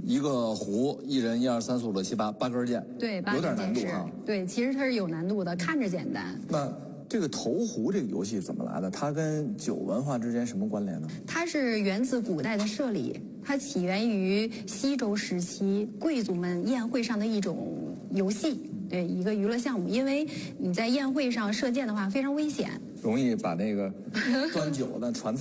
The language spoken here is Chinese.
一个壶，一人1、2、3、4、5、6、7、8根箭， 对， 有点难度哈。 对，其实它是有难度的，看着简单。 那这个投壶这个游戏怎么来的？它跟酒文化之间什么关联呢？ 它是源自古代的射礼，它起源于西周时期贵族们宴会上的一种游戏，对，一个娱乐项目。因为你在宴会上射箭的话非常危险， 容易把那个端酒的传